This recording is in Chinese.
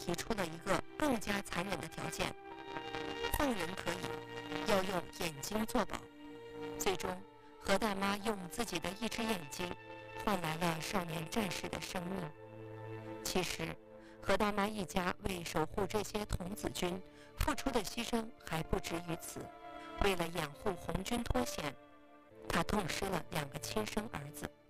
提出了一个更加残忍的条件：放人可以，要用眼睛作保。最终，何大妈用自己的一只眼睛换来了少年战士的生命。其实，何大妈一家为守护这些童子军付出的牺牲还不止于此。为了掩护红军脱险，她痛失了2个亲生儿子。